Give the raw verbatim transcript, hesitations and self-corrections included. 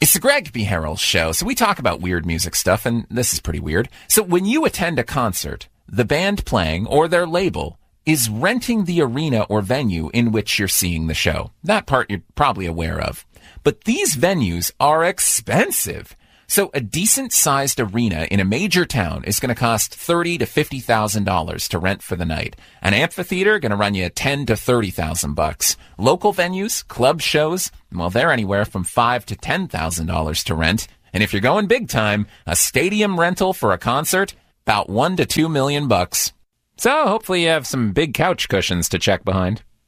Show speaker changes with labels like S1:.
S1: It's the Greg B. Harrell Show. So we talk about weird music stuff, and this is pretty weird. So when you attend a concert, the band playing or their label is renting the arena or venue in which you're seeing the show. That part you're probably aware of. But these venues are expensive. So a decent-sized arena in a major town is going to cost thirty thousand to fifty thousand dollars to rent for the night. An amphitheater going to run you ten thousand to thirty thousand bucks. Local venues, club shows, well, they're anywhere from five thousand to ten thousand dollars to rent. And if you're going big time, a stadium rental for a concert, about one to two million bucks. So hopefully you have some big couch cushions to check behind.